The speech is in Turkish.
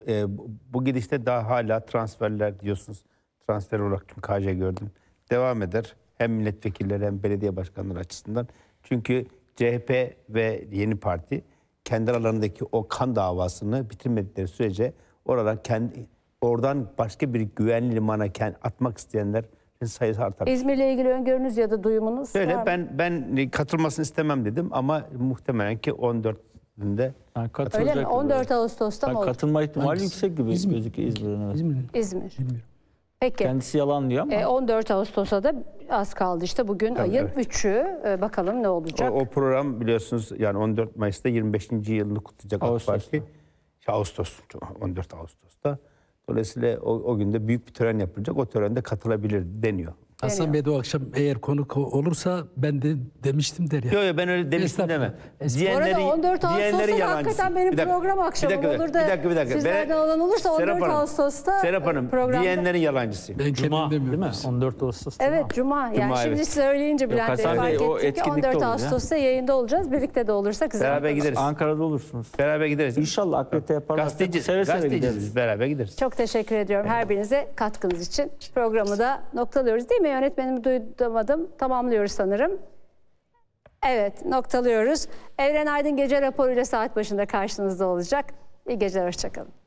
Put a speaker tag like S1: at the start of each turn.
S1: Bu gidişte daha hala transferler diyorsunuz. Transfer olarak tüm KJ gördüm. Devam eder. Hem milletvekilleri hem belediye başkanları açısından. Çünkü CHP ve yeni parti kendi aralarındaki o kan davasını bitirmedikleri sürece oradan başka bir güvenli limana atmak isteyenler sayısı artar.
S2: İzmir'le ilgili öngörünüz ya da duyumunuz var mı?
S1: Ben katılmasını istemem dedim ama muhtemelen ki 14'ünde
S2: Öyle mi? 14 Ağustos'ta mı olur?
S3: Katılma ihtimali yüksek gibi gözüküyor İzmir'in.
S2: İzmir. Peki.
S3: Kendisi yalanlıyor ama.
S2: 14 Ağustos'a da az kaldı işte. Bugün ayın 3'ü. Bakalım ne olacak?
S1: O program biliyorsunuz yani 14 Mayıs'ta 25. yılını kutlayacak AK Parti. Ağustos, 14 Ağustos'ta. Dolayısıyla o günde büyük bir tören yapılacak. O törende katılabilir deniyor.
S4: Hasan Bey de o akşam eğer konuk olursa ben de demiştim der ya.
S1: Yok ben öyle demiştim deme.
S2: Bu arada 14 Ağustos'ta hakikaten benim program akşamım olur da
S1: bir dakika.
S2: sizlerden olan olursa 14 Ağustos'ta
S1: Serap Hanım
S2: programda.
S1: diyenlerin yalancısıyım.
S4: Ben
S3: Cuma değil mi?
S4: demiyorum.
S3: 14 Ağustos.
S2: Evet Cuma. Yani şimdi
S1: evet.
S2: söyleyince Bülent Bey
S3: Hasan
S2: fark
S3: Bey, o
S2: ettik ki
S3: etkinlikte
S2: 14
S3: olur ya.
S2: Ağustos'ta yayında olacağız. Birlikte de olursak güzel.
S1: Beraber gideriz.
S3: Ankara'da olursunuz.
S1: Beraber gideriz.
S3: İnşallah akredite yaparlarsa seve seve
S1: Gazeteciyiz
S3: gideriz.
S1: biz, beraber gideriz.
S2: Çok teşekkür ediyorum her birinize katkınız için. Programı da noktalıyoruz değil mi? Yönetmenimi duyamadım. Tamamlıyoruz sanırım. Evet, noktalıyoruz. Evren Aydın gece raporuyla saat başında karşınızda olacak. İyi geceler, hoşça kalın.